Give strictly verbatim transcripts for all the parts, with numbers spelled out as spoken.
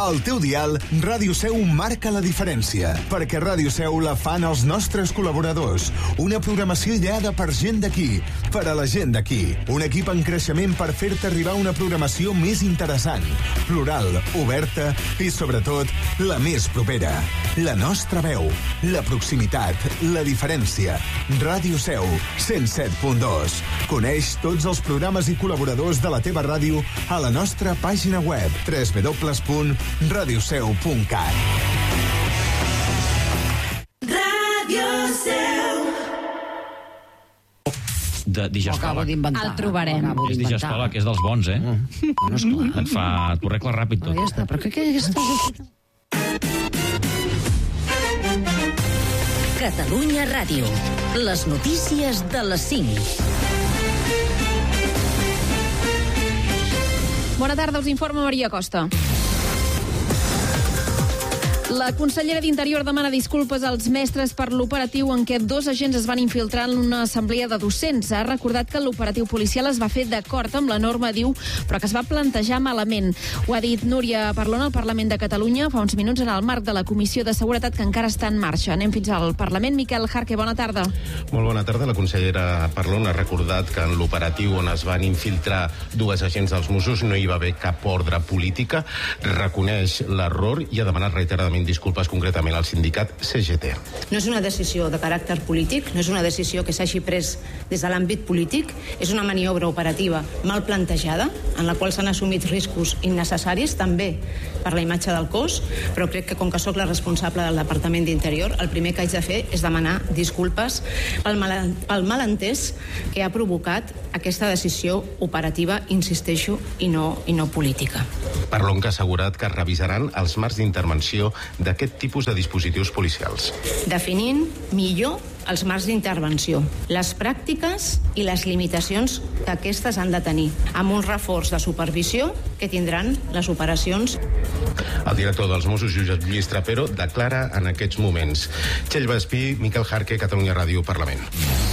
Al teu dial, Ràdio Seu marca la diferència, perquè Ràdio Seu la fan els nostres col·laboradors. Una programació ideada per gent d'aquí, per a la gent d'aquí. Un equip en creixement per fer-te arribar una programació més interessant, plural, oberta i, sobretot, la més propera. La nostra veu, la proximitat, la diferència. Ràdio Seu, cent set punt dos. Coneix tots els programes i col·laboradors de la teva ràdio a la nostra pàgina web w w w punt radio seu punt cat. Ràdio Seu. De digestòleg. El trobarem. És digestòleg, que és dels bons, eh? Mm. No, esclar. Et fa... T'ho arregla ràpid tot. No, ja està, però què, què, què estàs... Catalunya Ràdio. Les notícies de les cinc. Bona tarda, us informa Maria Costa. La consellera d'Interior demana disculpes als mestres per l'operatiu en què dos agents es van infiltrar en una assemblea de docents. Ha recordat que l'operatiu policial es va fer d'acord amb la norma, diu, però que es va plantejar malament. Ho ha dit Núria Parlon al Parlament de Catalunya fa uns minuts en el marc de la Comissió de Seguretat que encara està en marxa. Anem fins al Parlament. Miquel Jarque, bona tarda. Molt bona tarda. La consellera Parlon ha recordat que en l'operatiu on es van infiltrar dues agents dels Mossos no hi va haver cap ordre política. Reconeix l'error i ha demanat reiteradament disculpes concretament al sindicat C G T. No és una decisió de caràcter polític, no és una decisió que s'hagi pres des de l'àmbit polític, és una maniobra operativa mal plantejada, en la qual s'han assumit riscos innecessaris, també per la imatge del cos, però crec que com que sóc la responsable del Departament d'Interior, el primer que haig de fer és demanar disculpes pel, mal, pel malentès que ha provocat aquesta decisió operativa, insisteixo, i no, i no política. Parlon que ha assegurat que revisaran els marcs d'intervenció d'aquest tipus de dispositius policials. Definint millor els marcs d'intervenció, les pràctiques i les limitacions que aquestes han de tenir, amb un reforç de supervisió que tindran les operacions. El director dels Mossos, Josep Lluís Trapero, declara en aquests moments. Txell Vespí, Miquel Jarque, Catalunya Ràdio, Parlament.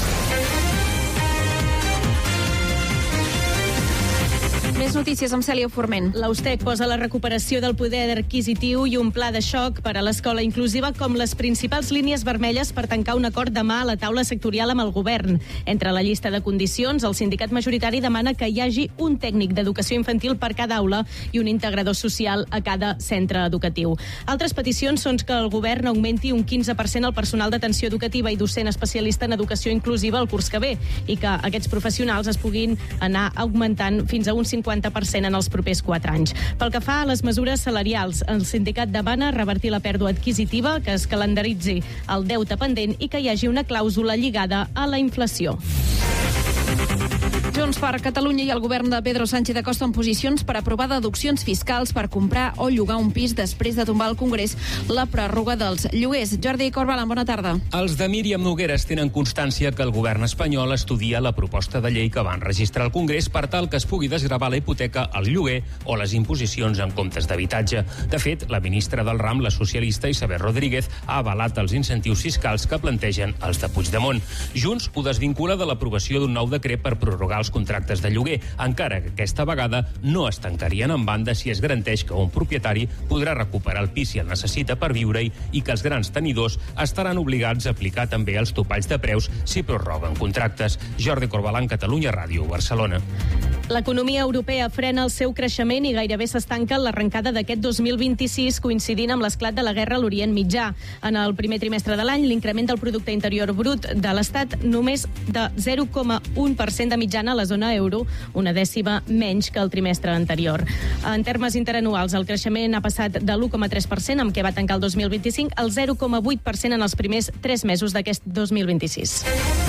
Més notícies amb Cèlia Forment. L'Austec posa la recuperació del poder adquisitiu i un pla de xoc per a l'escola inclusiva com les principals línies vermelles per tancar un acord demà a la taula sectorial amb el govern. Entre la llista de condicions, el sindicat majoritari demana que hi hagi un tècnic d'educació infantil per cada aula i un integrador social a cada centre educatiu. Altres peticions són que el govern augmenti un quinze per cent el personal d'atenció educativa i docent especialista en educació inclusiva el curs que ve i que aquests professionals es puguin anar augmentant fins a un cinquanta per cent en els propers quatre anys. Pel que fa a les mesures salarials, el sindicat demana revertir la pèrdua adquisitiva, que es calendaritzi el deute pendent i que hi hagi una clàusula lligada a la inflació. Junts per Catalunya i el govern de Pedro Sánchez Acosta en posicions per aprovar deduccions fiscals per comprar o llogar un pis després de tombar al Congrés la pròrroga dels lloguers. Jordi Corbalan, bona tarda. Els de Míriam Nogueras tenen constància que el govern espanyol estudia la proposta de llei que van registrar al Congrés per tal que es pugui desgravar la hipoteca, el lloguer o les imposicions en comptes d'habitatge. De fet, la ministra del ram, la socialista Isabel Rodríguez, ha avalat els incentius fiscals que plantegen els de Puigdemont. Junts ho desvincula de l'aprovació d'un nou decret per prorrogar els contractes de lloguer, encara que aquesta vegada no es tancarien en banda si es garanteix que un propietari podrà recuperar el pis si el necessita per viure-hi i que els grans tenidors estaran obligats a aplicar també els topalls de preus si prorroguen contractes. Jordi Corbalan, Catalunya Ràdio, Barcelona. L'economia europea frena el seu creixement i gairebé s'estanca en l'arrencada d'aquest dos mil vint-i-sis, coincidint amb l'esclat de la guerra a l'Orient Mitjà. En el primer trimestre de l'any, l'increment del producte interior brut de l'Estat només de zero coma u per cent de mitjana a la zona euro, una dècima menys que el trimestre anterior. En termes interanuals, el creixement ha passat de l'u coma tres per cent, amb què va tancar el dos mil vint-i-cinc, al zero coma vuit per cent en els primers tres mesos d'aquest dos mil vint-i-sis.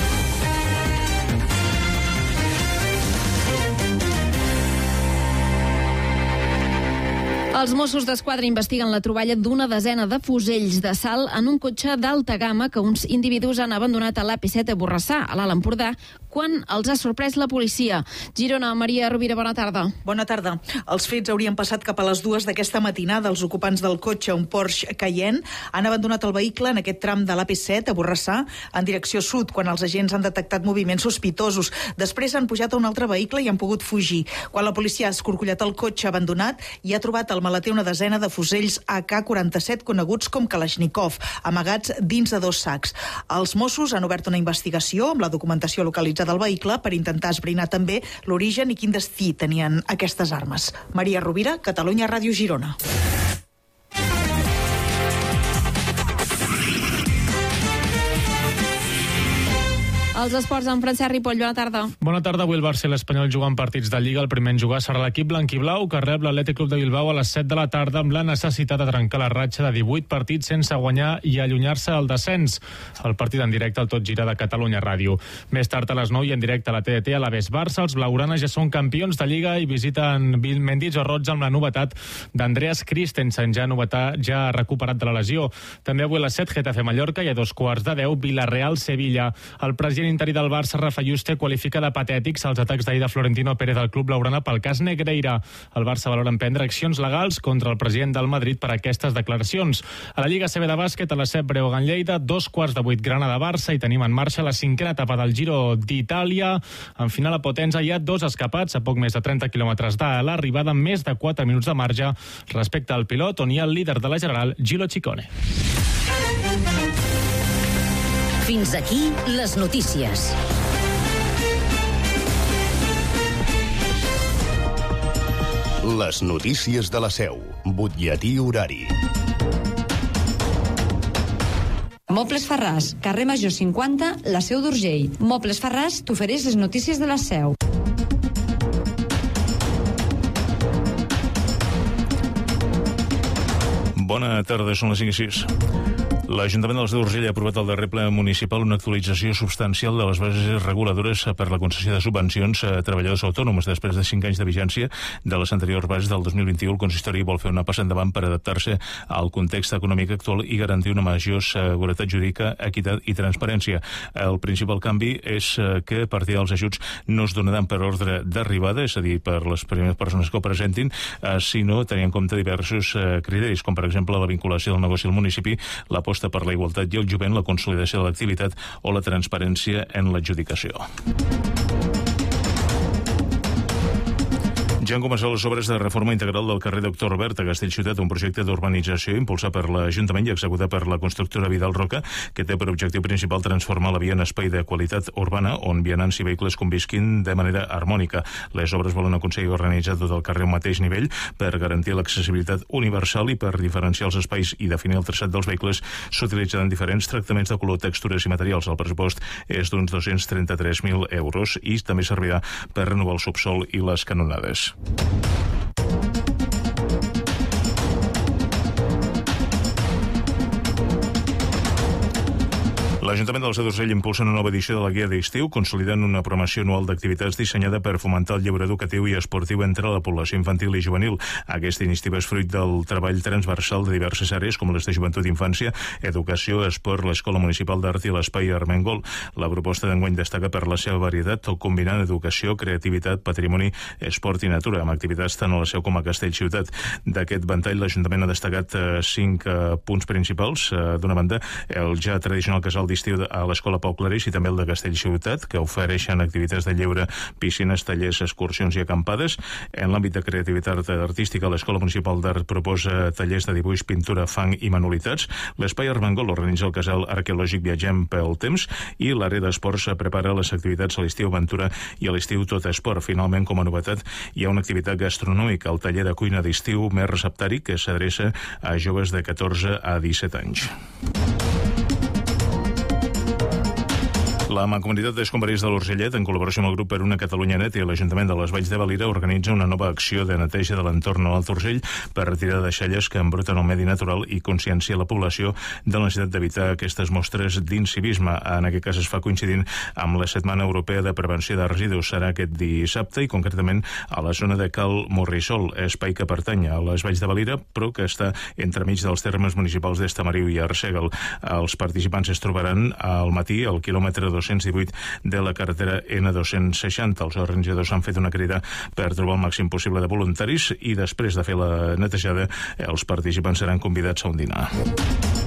Els Mossos d'Esquadra investiguen la troballa d'una desena de fusells de sal en un cotxe d'alta gamma que uns individus han abandonat a l'A P set a Borrassà, a l'Alt Empordà, quan els ha sorprès la policia. Girona, Maria Rovira, bona tarda. Bona tarda. Els fets haurien passat cap a les dues d'aquesta matinada. Els ocupants del cotxe, un Porsche Cayenne, han abandonat el vehicle en aquest tram de l'A P set a Borrassà, en direcció sud, quan els agents han detectat moviments sospitosos. Després han pujat a un altre vehicle i han pogut fugir. Quan la policia ha escorcollat el cotxe abandonat i ha trobat el del maleter una desena de fusells A K quaranta-set coneguts com Kalashnikov, amagats dins de dos sacs. Els Mossos han obert una investigació amb la documentació localitzada del vehicle per intentar esbrinar també l'origen i quin destí tenien aquestes armes. Maria Rovira, Catalunya Ràdio Girona. Els esports amb Francesc Ripoll, bona tarda. Bona tarda. Avui el Barça i l'Espanyol juguen partits de Lliga. El primer en jugar serà l'equip blanquiblau, que rep l'Atlètic Club de Bilbao a les set de la tarda amb la necessitat de trencar la ratxa de divuit partits sense guanyar i allunyar-se del descens. El partit en directe al Tot Gira de Catalunya Ràdio. Més tard a les nou i en directe a la T D T a l'Aves Barça. Els blaugranes ja són campions de Lliga i visiten Mendits o Roig amb la novetat d'Andreas Christensen, ja novetat, ja recuperat de la lesió. També avui a les set, Getafe Mallorca, i a dos quarts de deu, Villarreal Sevilla. El president interí del Barça, Rafa Yuste, qualifica de patètics els atacs d'ahir de Florentino Pérez al club blaugrana pel cas Negreira. El Barça valora emprendre accions legals contra el president del Madrid per aquestes declaracions. A la Lliga C B de bàsquet, a les set, Breogán Lleida, dos quarts de vuit, Granada-Barça, i tenim en marxa la cinquena etapa del Giro d'Itàlia. En final a Potenza hi ha dos escapats a poc més de trenta quilòmetres de l'arribada, amb més de quatre minuts de marge respecte al pilot, on hi ha el líder de la general, Gilo Ciccone. Fins aquí les notícies. Les notícies de la Seu. Butlletí horari. Mobles Farràs, carrer Major cinquanta, la Seu d'Urgell. Mobles Farràs t'ofereix les notícies de la Seu. Bona tarda, són les cinc i sis. L'Ajuntament de la Seu d'Urgell ha aprovat al darrer ple municipal una actualització substancial de les bases reguladores per la concessió de subvencions a treballadors autònoms. Després de cinc anys de vigència de les anteriors bases del dos mil vint-i-u, el consistori vol fer una passa endavant per adaptar-se al context econòmic actual i garantir una major seguretat jurídica, equitat i transparència. El principal canvi és que a partir dels ajuts no es donaran per ordre d'arribada, és a dir, per les primeres persones que ho presentin, sinó tenir en compte diversos criteris, com per exemple la vinculació del negoci al municipi, l'aposta per la igualtat i el jovent, la consolidació de l'activitat o la transparència en l'adjudicació. Ja han començat les obres de reforma integral del carrer Doctor Robert a Castellciutat, un projecte d'urbanització impulsat per l'Ajuntament i executat per la constructora Vidal Roca, que té per objectiu principal transformar la via en espai de qualitat urbana on vianants i vehicles convisquin de manera harmònica. Les obres volen aconseguir organitzar tot el carrer al mateix nivell per garantir l'accessibilitat universal i per diferenciar els espais i definir el traçat dels vehicles s'utilitzaran diferents tractaments de color, textures i materials. El pressupost és d'uns dos-cents trenta-tres mil euros i també servirà per renovar el subsol i les canonades. L'Ajuntament de la Seu d'Urgell impulsa una nova edició de la guia d'estiu, consolidant una programació anual d'activitats dissenyada per fomentar el lleure educatiu i esportiu entre la població infantil i juvenil. Aquesta iniciativa és fruit del treball transversal de diverses àrees, com les de joventut i infància, educació, esport, l'Escola Municipal d'Art i l'Espai Armengol. La proposta d'enguany destaca per la seva varietat, tot combinant educació, creativitat, patrimoni, esport i natura, amb activitats tant a la Seu com a Castellciutat. D'aquest ventall, l'Ajuntament ha destacat eh, cinc eh, punts principals. Eh, D'una banda, el ja tradicional casal d'estiu a l'Escola Pau Clarís i també el de Castellciutat, que ofereixen activitats de lleure, piscines, tallers, excursions i acampades. En l'àmbit de creativitat artística, l'Escola Municipal d'Art proposa tallers de dibuix, pintura, fang i manualitats. L'Espai Armengol organitza el casal arqueològic Viatgem pel Temps i l'àrea d'esports prepara les activitats a l'estiu aventura i a l'estiu tot esport. Finalment, com a novetat, hi ha una activitat gastronòmica, el taller de cuina d'estiu més receptari, que s'adreça a joves de catorze a disset anys. La Mancomunitat d'Escombraries de l'Urgellet, en col·laboració amb el grup Per una Catalunya Net i l'Ajuntament de les Valls de Valira, organitza una nova acció de neteja de l'entorn a l'Alt Urgell per retirar deixalles que embruten el medi natural i conscienciar la població de la necessitat d'evitar aquestes mostres d'incivisme. En aquest cas es fa coincidint amb la Setmana Europea de Prevenció de Residus. Serà aquest dissabte i concretament a la zona de Cal Morrisol, espai que pertany a les Valls de Valira, però que està entremig dels termes municipals d'Estamariu i Arsèguel. Els participants es trobaran al matí al quilòmetre dos-cents divuit de la carretera N dos-cents seixanta. Els organitzadors han fet una crida per trobar el màxim possible de voluntaris i després de fer la netejada els participants seran convidats a un dinar.